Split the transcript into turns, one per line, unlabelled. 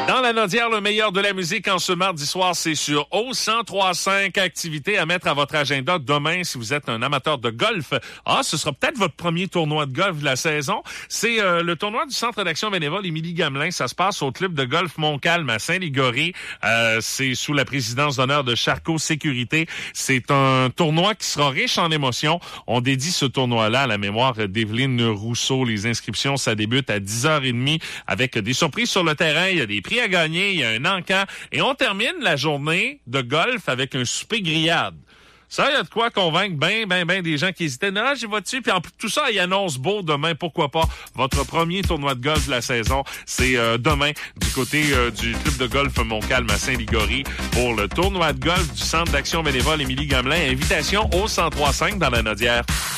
Dans la Nodière, le meilleur de la musique en ce mardi soir, c'est sur O1035. Activité à mettre à votre agenda demain si vous êtes un amateur de golf. Ce sera peut-être votre premier tournoi de golf de la saison. C'est le tournoi du Centre d'action bénévole Émilie Gamelin. Ça se passe au club de golf Montcalm à Saint-Ligory. C'est sous la présidence d'honneur de Charcot Sécurité. C'est un tournoi qui sera riche en émotions. On dédie ce tournoi-là à la mémoire d'Evelyne Rousseau. Les inscriptions, ça débute à 10h30 avec des surprises sur le terrain. Il y a des prix à gagner, il y a un encan. Et on termine la journée de golf avec un souper grillade. Ça, il y a de quoi convaincre ben des gens qui hésitaient. Non, j'y vais dessus. Puis en plus, tout ça, il annonce beau demain, pourquoi pas. Votre premier tournoi de golf de la saison, c'est demain du côté du club de golf Montcalm à Saint-Ligory pour le tournoi de golf du Centre d'action bénévole Émilie Gamelin. Invitation au 1035 dans la Nodière.